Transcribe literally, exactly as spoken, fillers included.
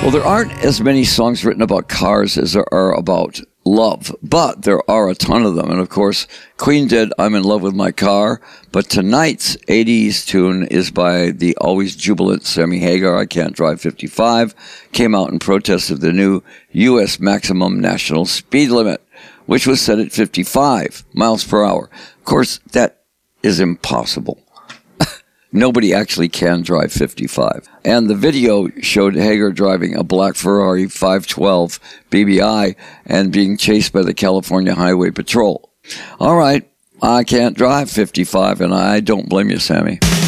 Well, there aren't as many songs written about cars as there are about love, but there are a ton of them. And of course, Queen did I'm in Love with My Car, but tonight's eighties tune is by the always jubilant Sammy Hagar, I Can't Drive fifty-five, came out in protest of the new U S maximum national speed limit, which was set at fifty-five miles per hour. Of course, that is impossible. Nobody actually can drive fifty-five. And the video showed Hagar driving a black Ferrari five twelve B B I and being chased by the California Highway Patrol. All right, I can't drive fifty-five, and I don't blame you, Sammy.